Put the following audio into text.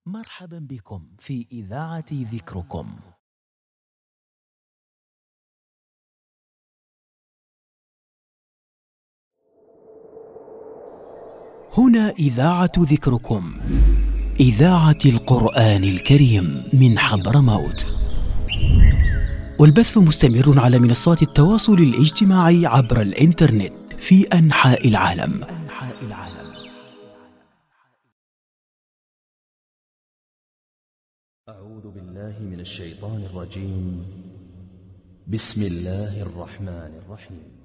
مرحبا بكم في إذاعة ذكركم. هنا إذاعة ذكركم، إذاعة القرآن الكريم من حضرموت، والبث مستمر على منصات التواصل الاجتماعي عبر الإنترنت في أنحاء العالم. أعوذ بالله من الشيطان الرجيم. بسم الله الرحمن الرحيم.